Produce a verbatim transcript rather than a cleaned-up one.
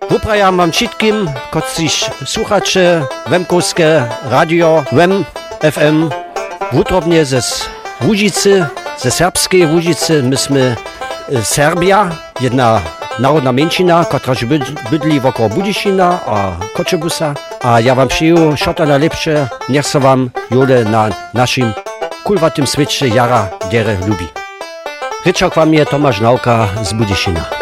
Uprajam wam wszystkim, kociś słuchacze Wemkowskie Radio, Wem F M, wutrobnie ze Łužicy, ze serbskiej Łužicy. Myśmy Serbia, jedna narodna mniejszyna, która bydli wokół Budyšina a Koczebusa. A ja wam przyjął wszystko najlepsze, niech se wam jule na naszym kulwatym świecie jara, dere lubi. Ryczok wam je Tomasz Nauka z Budyšina.